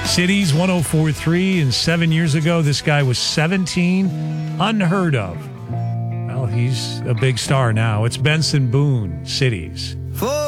Cities 104.3, and 7 years ago, this guy was 17. Unheard of. Well, he's a big star now. It's Benson Boone, Cities.